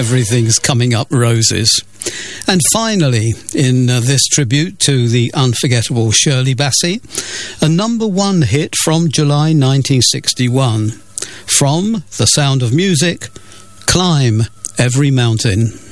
everything's coming up roses. And finally, in this tribute to the unforgettable Shirley Bassey, a number one hit from July 1961. From The Sound of Music, Climb Every Mountain.